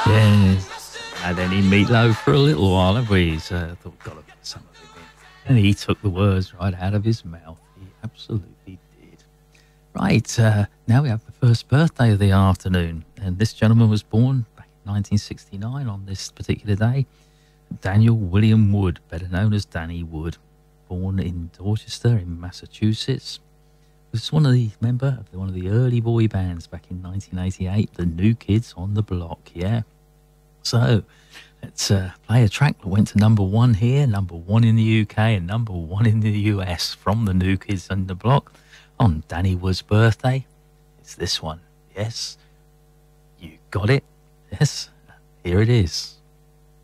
Yes. Had any meatloaf for a little while, have we? So I thought, gotta put some of it in. And he took the words right out of his mouth. He absolutely did. Right, now we have the first birthday of the afternoon. And this gentleman was born back in 1969 on this particular day. Daniel William Wood, better known as Danny Wood, born in Dorchester in Massachusetts. Was one of the member of one of the early boy bands back in 1988, the New Kids on the Block, yeah. So let's play a track that went to #1 here, #1 in the UK, and #1 in the US from the New Kids on the Block on Danny Wood's birthday. It's this one, yes. You got it? Yes, here it is.